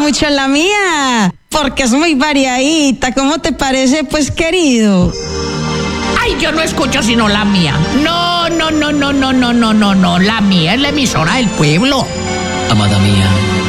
mucho la mía, porque es muy variadita. ¿Cómo te parece, pues, querido? Ay, yo no escucho sino la mía. No, la mía es la emisora del pueblo. Amada mía,